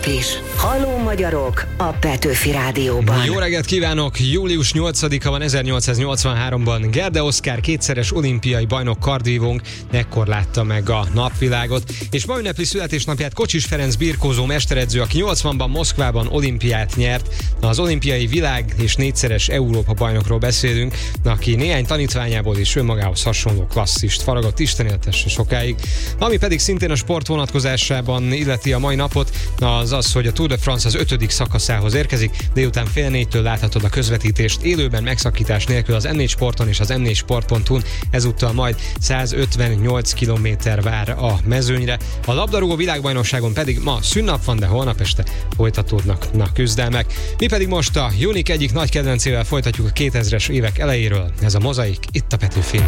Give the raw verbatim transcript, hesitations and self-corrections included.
is. Halló magyarok a Petőfi Rádióban. Jó reggelt kívánok! július nyolcadika van ezernyolcszáznyolcvanháromban. Gerde Oszkár kétszeres olimpiai bajnok kardvívónk ekkor látta meg a napvilágot. És ma ünnepli születésnapját Kocsis Ferenc birkózó mesteredző, aki nyolcvanban Moszkvában olimpiát nyert. Az olimpiai világ és négyszeres Európa bajnokról beszélünk, aki néhány tanítványából és önmagához hasonló klasszist faragott, Isten éltesse sokáig. Ami pedig szintén a sport vonatkozásában illeti a mai napot, az az, hogy a Tour de France az ötödik szakaszához érkezik. Délután fél négytől láthatod a közvetítést élőben, megszakítás nélkül az em négy Sporton és az em négy sport pont hu-n. Ezúttal majd százötvennyolc kilométer vár a mezőnyre. A labdarúgó világbajnokságon pedig ma szünnap van, de holnap este folytatódnak a küzdelmek. Mi pedig most a Unique egyik nagy kedvencével folytatjuk a kétezres évek elejéről. Ez a Mozaik, itt a Petőfin.